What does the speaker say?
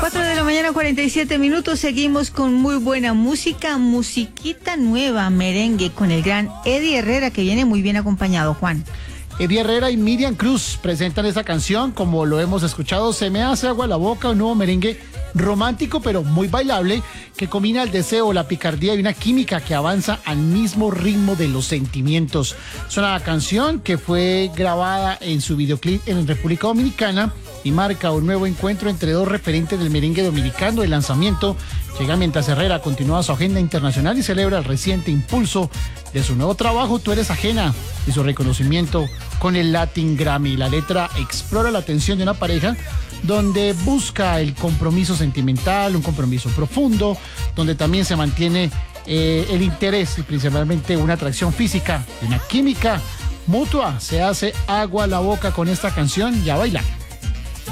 4 de la mañana, 47 minutos. Seguimos con muy buena música, musiquita nueva, merengue, con el gran Eddie Herrera, que viene muy bien acompañado, Juan. Eddie Herrera y Miriam Cruz presentan esta canción, como lo hemos escuchado, Se me hace agua la boca, un nuevo merengue romántico pero muy bailable, que combina el deseo, la picardía y una química que avanza al mismo ritmo de los sentimientos. Es una canción que fue grabada en su videoclip en República Dominicana y marca un nuevo encuentro entre dos referentes del merengue dominicano. El lanzamiento llega mientras Herrera continúa su agenda internacional y celebra el reciente impulso de su nuevo trabajo, Tú eres ajena, y su reconocimiento con el Latin Grammy. La letra explora la tensión de una pareja donde busca el compromiso sentimental, un compromiso profundo, donde también se mantiene el interés y principalmente una atracción física, una química mutua. Se hace agua a la boca con esta canción y a bailar.